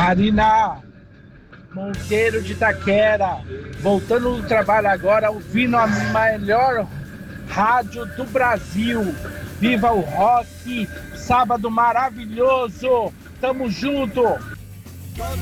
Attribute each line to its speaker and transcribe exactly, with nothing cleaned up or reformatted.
Speaker 1: Marina Monteiro de Itaquera, voltando do trabalho agora, ouvindo a melhor rádio do Brasil. Viva o rock, sábado maravilhoso, tamo junto!